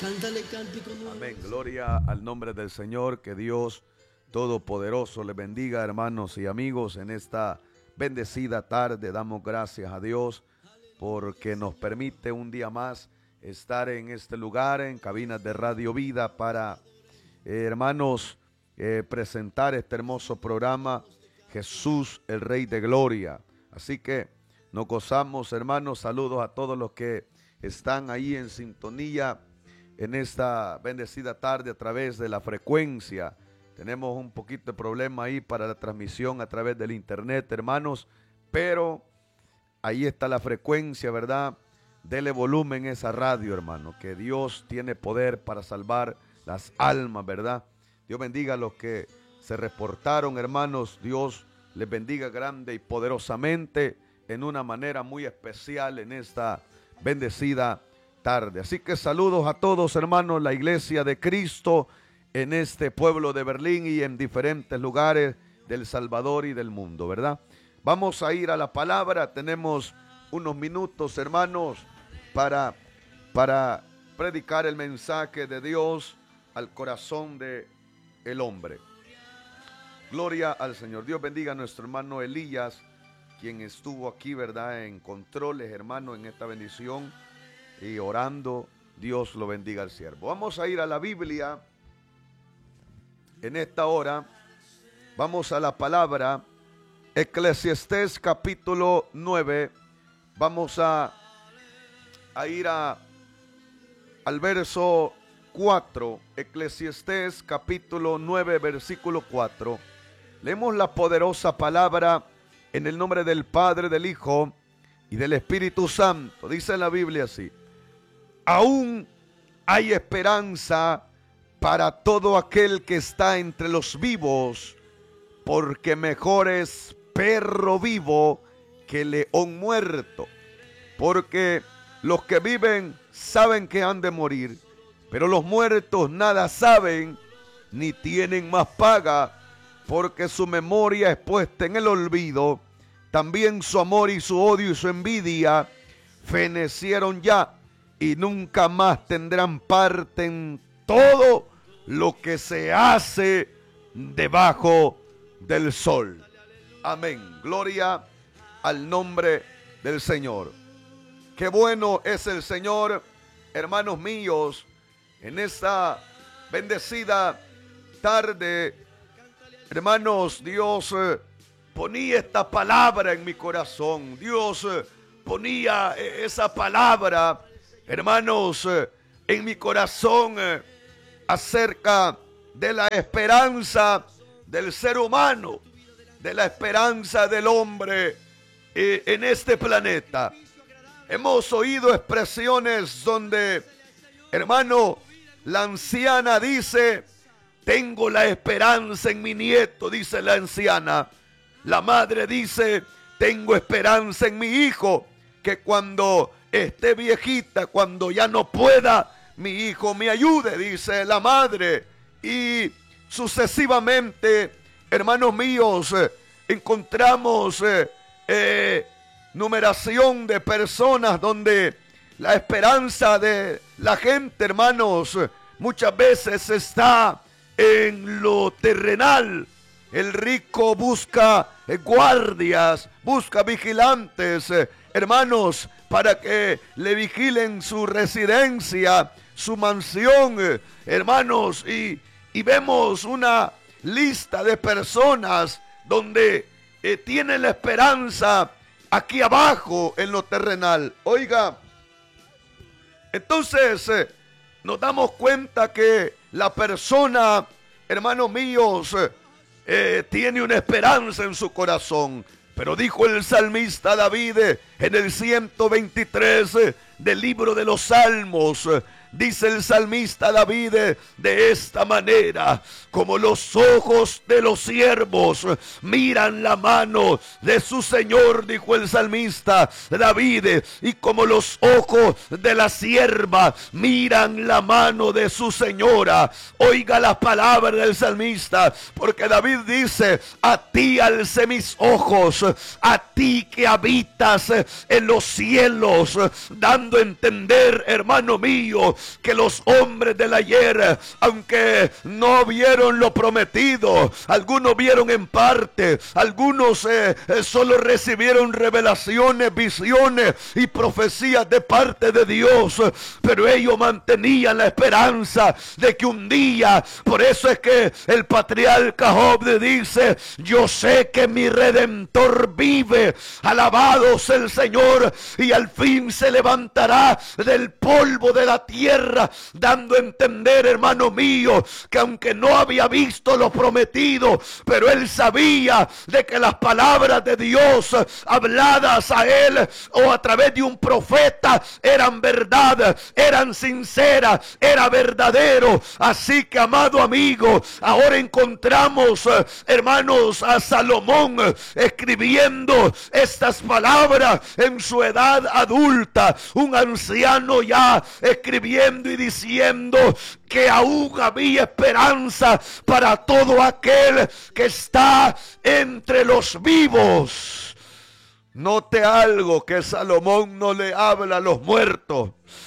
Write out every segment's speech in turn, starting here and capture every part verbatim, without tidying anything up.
Cántale cántico nuevo. Amén. Gloria al nombre del Señor. Que Dios Todopoderoso les bendiga, hermanos y amigos, en esta bendecida tarde. Damos gracias a Dios porque nos permite un día más estar en este lugar, en cabinas de Radio Vida, para, eh, hermanos, eh, presentar este hermoso programa, Jesús, el Rey de Gloria. Así que nos gozamos, hermanos. Saludos a todos los que están ahí en sintonía en esta bendecida tarde a través de la frecuencia. Tenemos un poquito de problema ahí para la transmisión a través del internet, hermanos, pero ahí está la frecuencia, ¿verdad? Dele volumen a esa radio, hermano, que Dios tiene poder para salvar las almas, ¿verdad? Dios bendiga a los que se reportaron, hermanos. Dios les bendiga grande y poderosamente en una manera muy especial en esta bendecida tarde. Así que saludos a todos, hermanos, la Iglesia de Cristo en este pueblo de Berlín y en diferentes lugares del Salvador y del mundo, ¿verdad? Vamos a ir a la palabra. Tenemos unos minutos, hermanos, para, para predicar el mensaje de Dios al corazón de el hombre. Gloria al Señor. Dios bendiga a nuestro hermano Elías, quien estuvo aquí, ¿verdad?, en controles, hermano, en esta bendición y orando. Dios lo bendiga al siervo. Vamos a ir a la Biblia en esta hora. Vamos a la palabra Eclesiastés capítulo nueve. Vamos a, a ir a, al verso cuatro. Eclesiastés capítulo nueve, versículo cuatro. Leemos la poderosa palabra en el nombre del Padre, del Hijo y del Espíritu Santo. Dice la Biblia así: aún hay esperanza para todo aquel que está entre los vivos, porque mejor es perro vivo que león muerto. Porque los que viven saben que han de morir, pero los muertos nada saben ni tienen más paga, porque su memoria es puesta en el olvido. También su amor y su odio y su envidia fenecieron ya, y nunca más tendrán parte en todo lo que se hace debajo del sol. Amén. Gloria al nombre del Señor. Qué bueno es el Señor, hermanos míos, en esta bendecida tarde. Hermanos, Dios eh, ponía esta palabra en mi corazón. Dios eh, ponía eh, esa palabra, hermanos, eh, en mi corazón eh, acerca de la esperanza del ser humano, de la esperanza del hombre eh, en este planeta. Hemos oído expresiones donde, hermano, la anciana dice: tengo la esperanza en mi nieto, dice la anciana. La madre dice: tengo esperanza en mi hijo, que cuando esté viejita, cuando ya no pueda, mi hijo me ayude, dice la madre. Y sucesivamente, hermanos míos, eh, encontramos eh, eh, numeración de personas donde la esperanza de la gente, hermanos, muchas veces está en lo terrenal. El rico busca eh, guardias, busca vigilantes, eh, hermanos, para que le vigilen su residencia, su mansión, eh, hermanos, y, y vemos una lista de personas donde eh, tienen la esperanza aquí abajo en lo terrenal. Oiga, entonces eh, nos damos cuenta que la persona, hermanos míos, eh, eh, tiene una esperanza en su corazón. Pero dijo el salmista David eh, en el ciento veintitrés eh, del libro de los Salmos, eh, dice el salmista David eh, de esta manera: como los ojos de los siervos eh, miran la mano de su Señor, dijo el salmista David, eh, y como los ojos de la sierva miran la mano de su señora. Oiga las palabras del salmista, porque David dice: a ti alcé mis ojos, a ti que habitas en los cielos, dando dando a entender, hermano mío, que los hombres del ayer, aunque no vieron lo prometido, algunos vieron en parte, algunos eh, eh, solo recibieron revelaciones, visiones y profecías de parte de Dios, pero ellos mantenían la esperanza de que un día, por eso es que el patriarca Job dice: yo sé que mi Redentor vive, alabado sea el Señor, y al fin se levantará del polvo de la tierra, dando a entender, hermano mío, que aunque no había visto lo prometido, pero él sabía de que las palabras de Dios habladas a él o a través de un profeta eran verdad, eran sinceras, era verdadero. Así que, amado amigo, ahora encontramos, hermanos, a Salomón escribiendo estas palabras en su edad adulta, un anciano ya escribiendo y diciendo que aún había esperanza para todo aquel que está entre los vivos. Note algo, que Salomón no le habla a los muertos.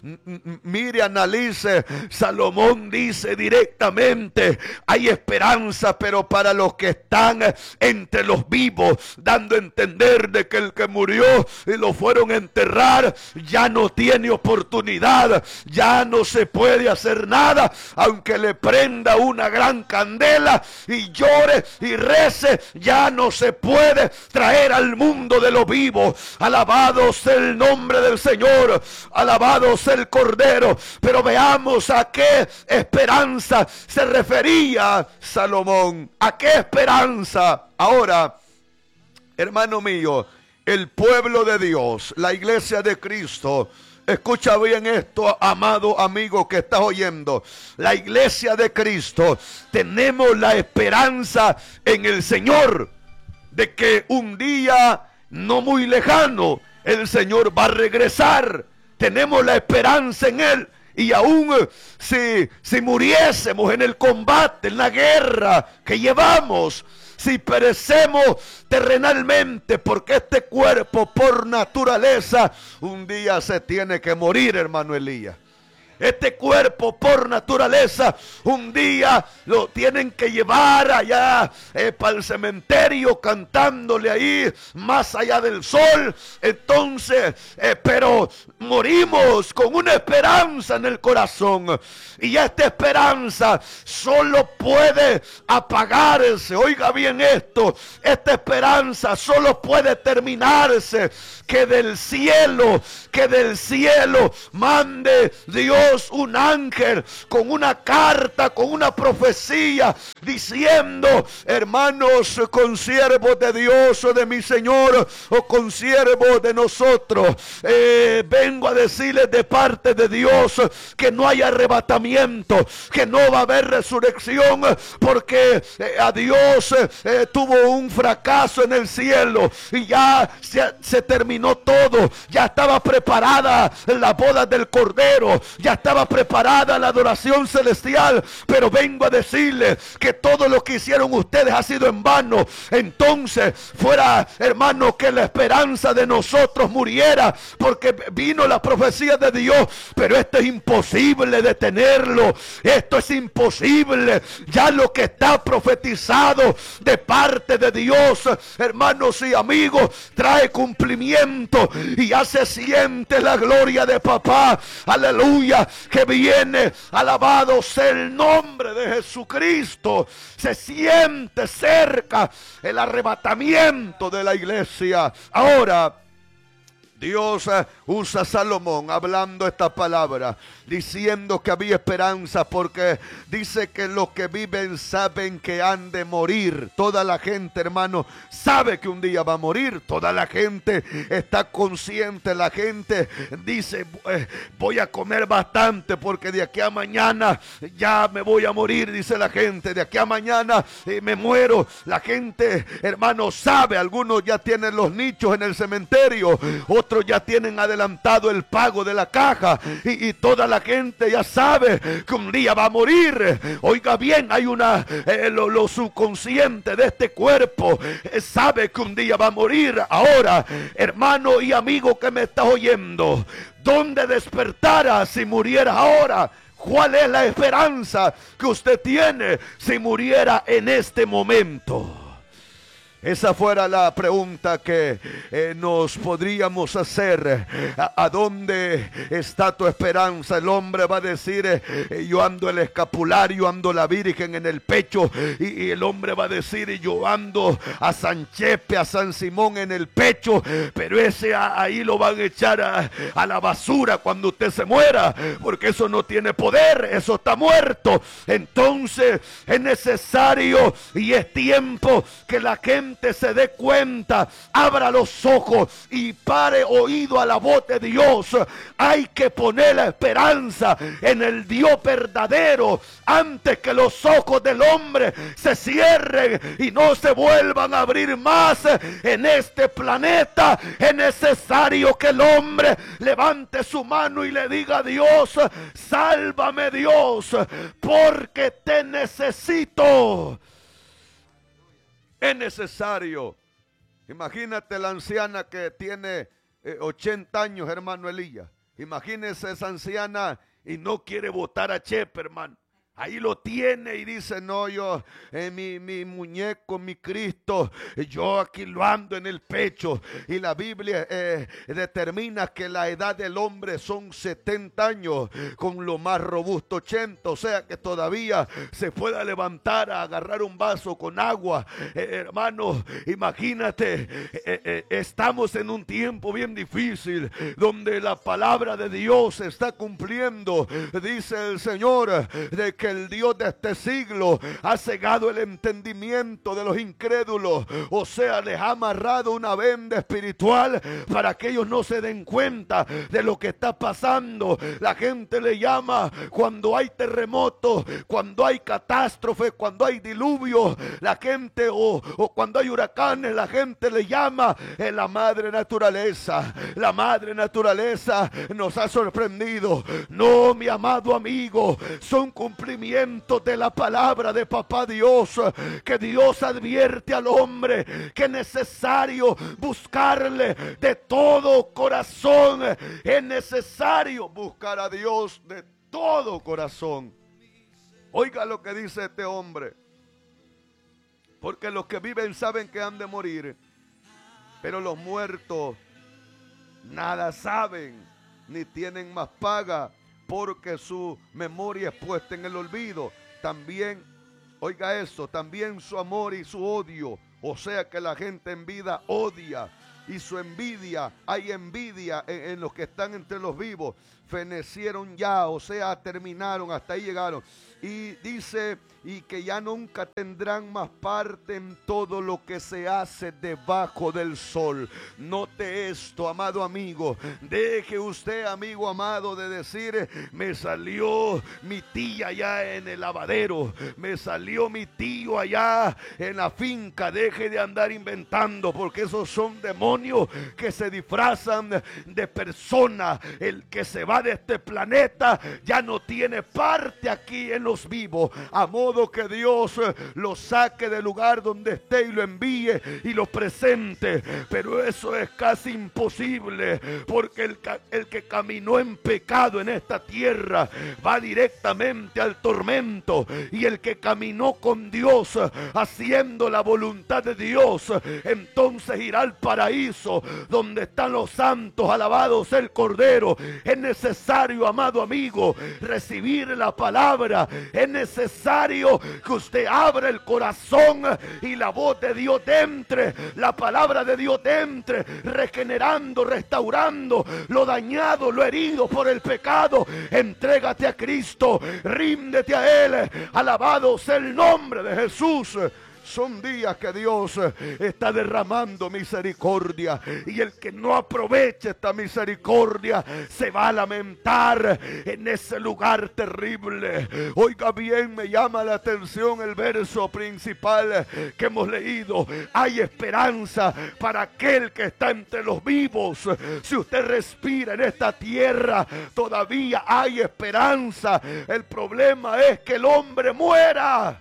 Mire, analice. Salomón dice directamente: hay esperanza, pero para los que están entre los vivos, dando a entender de que el que murió y lo fueron a enterrar ya no tiene oportunidad, ya no se puede hacer nada, aunque le prenda una gran candela y llore y rece, ya no se puede traer al mundo de los vivos. Alabado sea el nombre del Señor, alabado sea el Cordero. Pero veamos a qué esperanza se refería Salomón. ¿A qué esperanza? Ahora, hermano mío, el pueblo de Dios, la iglesia de Cristo, escucha bien esto, amado amigo que estás oyendo. La iglesia de Cristo, tenemos la esperanza en el Señor de que un día no muy lejano el Señor va a regresar. Tenemos la esperanza en Él. Y aún si, si muriésemos en el combate, en la guerra que llevamos, si perecemos terrenalmente, porque este cuerpo por naturaleza un día se tiene que morir, hermano Elías. Este cuerpo por naturaleza un día lo tienen que llevar allá eh, para el cementerio, cantándole ahí más allá del sol. Entonces, eh, pero morimos con una esperanza en el corazón, y esta esperanza solo puede apagarse. Oiga bien esto, esta esperanza solo puede terminarse que del cielo, que del cielo mande Dios un ángel con una carta, con una profecía, diciendo: hermanos, consiervos de Dios o de mi Señor, o consiervos de nosotros, eh, vengo a decirles de parte de Dios que no hay arrebatamiento, que no va a haber resurrección, porque eh, a Dios eh, tuvo un fracaso en el cielo y ya se, se terminó todo. Ya estaba preparada la boda del Cordero, ya estaba preparada la adoración celestial, pero vengo a decirles que todo lo que hicieron ustedes ha sido en vano. Entonces, fuera, hermano, que la esperanza de nosotros muriera, porque vino la profecía de Dios, pero esto es imposible detenerlo, esto es imposible. Ya lo que está profetizado de parte de Dios, hermanos y amigos, trae cumplimiento, y ya se siente la gloria de papá, aleluya, que viene. Alabado sea el nombre de Jesucristo. Se siente cerca el arrebatamiento de la iglesia. Ahora, Dios usa a Salomón hablando esta palabra, diciendo que había esperanza, porque dice que los que viven saben que han de morir. Toda la gente, hermano, sabe que un día va a morir. Toda la gente está consciente. La gente dice: voy a comer bastante porque de aquí a mañana ya me voy a morir, dice la gente. De aquí a mañana eh, me muero. La gente, hermano, sabe. Algunos ya tienen los nichos en el cementerio, otros ya tienen adelantado el pago de la caja, y, y toda la gente ya sabe que un día va a morir. Oiga bien, hay una eh, lo, lo subconsciente de este cuerpo eh, sabe que un día va a morir. Ahora, hermano y amigo que me estás oyendo, ¿dónde despertara si muriera ahora? ¿Cuál es la esperanza que usted tiene si muriera en este momento? Esa fuera la pregunta que eh, nos podríamos hacer. ¿A, ¿A dónde está tu esperanza? El hombre va a decir, eh, yo ando el escapulario, ando la Virgen en el pecho. Y, y el hombre va a decir, yo ando a San Chepe, a San Simón en el pecho. Pero ese a, ahí lo van a echar a, a la basura cuando usted se muera. Porque eso no tiene poder, eso está muerto. Entonces es necesario y es tiempo que la gente se dé cuenta, abra los ojos y pare oído a la voz de Dios. Hay que poner la esperanza en el Dios verdadero antes que los ojos del hombre se cierren y no se vuelvan a abrir más en este planeta. Es necesario que el hombre levante su mano y le diga a Dios, sálvame Dios, porque te necesito. Es necesario. Imagínate la anciana que tiene eh, ochenta años, hermano Elías. Imagínese esa anciana y no quiere votar a Chepe, hermano. Ahí lo tiene y dice, no, yo, eh, mi, mi muñeco, mi Cristo, yo aquí lo ando en el pecho. Y la Biblia eh, determina que la edad del hombre son setenta años, con lo más robusto ochenta. O sea que todavía se pueda levantar a agarrar un vaso con agua. Eh, hermano, imagínate, eh, eh, estamos en un tiempo bien difícil, donde la palabra de Dios se está cumpliendo. Dice el Señor de que el Dios de este siglo ha cegado el entendimiento de los incrédulos, o sea, les ha amarrado una venda espiritual para que ellos no se den cuenta de lo que está pasando. La gente le llama cuando hay terremotos, cuando hay catástrofes, cuando hay diluvios, la gente o, o cuando hay huracanes, la gente le llama eh, la madre naturaleza. La madre naturaleza nos ha sorprendido. No, mi amado amigo, son cumplimientos de la palabra de papá Dios, que Dios advierte al hombre que es necesario buscarle de todo corazón. Es necesario buscar a Dios de todo corazón. Oiga lo que dice este hombre, porque los que viven saben que han de morir, pero los muertos nada saben, ni tienen más paga, porque su memoria es puesta en el olvido. También, oiga eso, también su amor y su odio, o sea que la gente en vida odia, y su envidia, hay envidia en, en los que están entre los vivos, fenecieron ya, o sea, terminaron, hasta ahí llegaron. Y dice, y que ya nunca tendrán más parte en todo lo que se hace debajo del sol. Note esto, amado amigo. Deje usted, amigo amado, de decir, me salió mi tía allá en el lavadero, me salió mi tío allá en la finca. Deje de andar inventando, porque esos son demonios que se disfrazan de persona. El que se va de este planeta ya no tiene parte aquí en los vivos, a modo que Dios lo saque del lugar donde esté y lo envíe y lo presente. Pero eso es casi imposible, porque el, el que caminó en pecado en esta tierra va directamente al tormento, y el que caminó con Dios haciendo la voluntad de Dios, entonces irá al paraíso donde están los santos, alabados el Cordero. Es necesario, amado amigo, recibir la palabra. Es necesario que usted abra el corazón y la voz de Dios entre, la palabra de Dios entre, regenerando, restaurando lo dañado, lo herido por el pecado. Entrégate a Cristo, ríndete a Él, alabado sea el nombre de Jesús. Son días que Dios está derramando misericordia, y el que no aproveche esta misericordia se va a lamentar en ese lugar terrible. Oiga bien, me llama la atención el verso principal que hemos leído. Hay esperanza para aquel que está entre los vivos. Si usted respira en esta tierra, todavía hay esperanza. El problema es que el hombre muera.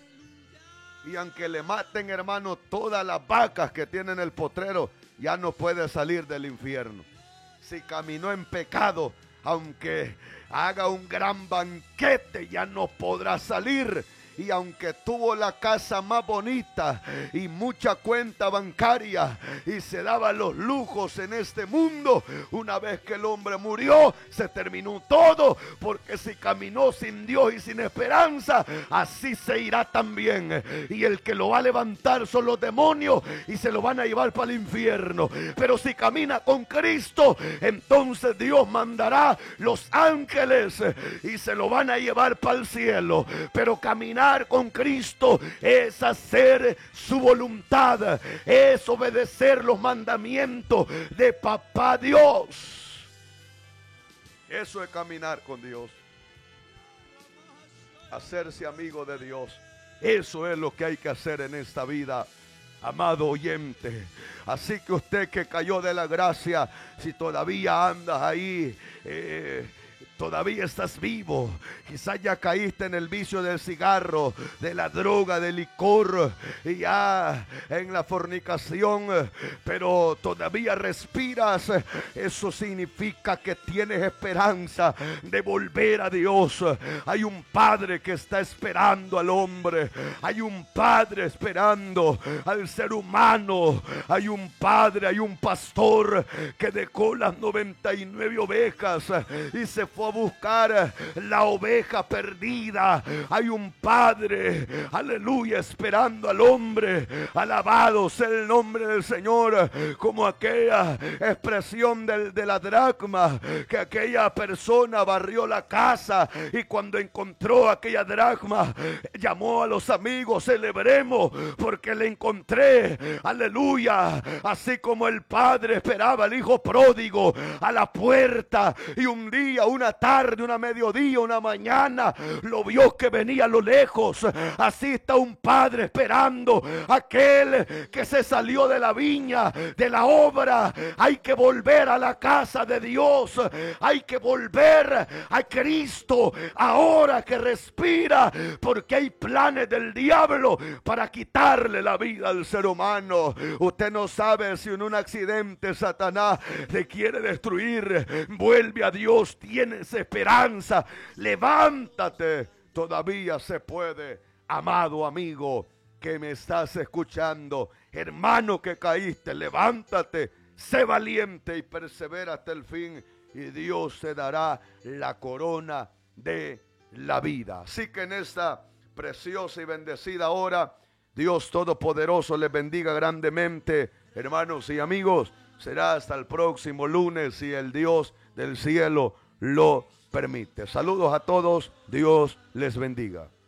Y aunque le maten, hermano, todas las vacas que tienen el potrero, ya no puede salir del infierno. Si caminó en pecado, aunque haga un gran banquete, ya no podrá salir. Y aunque tuvo la casa más bonita y mucha cuenta bancaria y se daba los lujos en este mundo, una vez que el hombre murió, se terminó todo, porque si caminó sin Dios y sin esperanza, así se irá también. Y el que lo va a levantar son los demonios y se lo van a llevar para el infierno. Pero si camina con Cristo, entonces Dios mandará los ángeles y se lo van a llevar para el cielo. Pero caminar con Cristo es hacer su voluntad, es obedecer los mandamientos de Papá Dios. Eso es caminar con Dios, hacerse amigo de Dios. Eso es lo que hay que hacer en esta vida, amado oyente. Así que usted que cayó de la gracia, si todavía andas ahí, eh, todavía estás vivo, quizás ya caíste en el vicio del cigarro, de la droga, del licor, y ya en la fornicación, pero todavía respiras. Eso significa que tienes esperanza de volver a Dios. Hay un Padre que está esperando al hombre, hay un Padre esperando al ser humano, hay un Padre, hay un pastor que dejó las noventa y nueve ovejas y se fue a buscar la oveja perdida. Hay un Padre, aleluya, esperando al hombre. Alabado sea el nombre del Señor. Como aquella expresión de, de la dracma, que aquella persona barrió la casa y cuando encontró aquella dracma llamó a los amigos: celebremos porque le encontré. Aleluya. Así como el padre esperaba al hijo pródigo a la puerta, y un día, una tarde, una mediodía, una mañana, lo vio que venía a lo lejos. Así está un padre esperando a aquel que se salió de la viña, de la obra. Hay que volver a la casa de Dios, hay que volver a Cristo ahora que respira, porque hay planes del diablo para quitarle la vida al ser humano. Usted no sabe si en un accidente Satanás le quiere destruir. Vuelve a Dios, tienes esperanza, levántate, todavía se puede. Amado amigo que me estás escuchando, hermano que caíste, levántate, sé valiente y persevera hasta el fin, y Dios te dará la corona de la vida. Así que en esta preciosa y bendecida hora, Dios Todopoderoso les bendiga grandemente, hermanos y amigos. Será hasta el próximo lunes, si el Dios del cielo lo permite. Saludos a todos, Dios les bendiga.